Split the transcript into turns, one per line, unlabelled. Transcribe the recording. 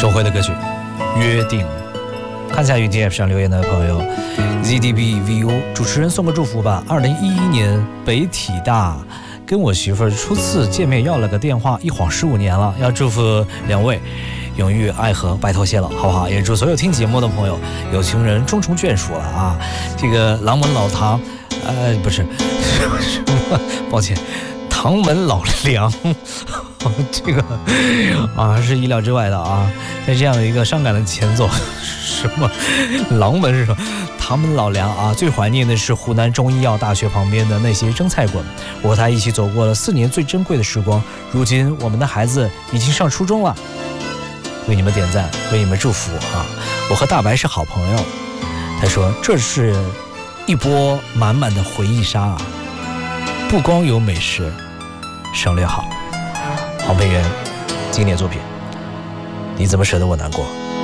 周辉的歌曲《约定》。看一下云 TF 上留言的朋友 ZDBVU 主持人送个祝福吧。2011年北体大跟我媳妇儿初次见面要了个电话，一晃15年了，要祝福两位永浴爱河，白头偕老，好不好？也祝所有听节目的朋友有情人终成眷属了啊！这个郎门老堂，不是什么，抱歉，唐门老梁，这个啊是意料之外的啊，在这样的一个伤感的前奏，什么郎门是什么？唐门老梁啊，最怀念的是湖南中医药大学旁边的那些蒸菜馆，我和他一起走过了4年最珍贵的时光。如今我们的孩子已经上初中了，为你们点赞，为你们祝福啊！我和大白是好朋友，他说这是一波满满的回忆杀啊，不光有美食，省略好。黄培源经典作品，你怎么舍得我难过？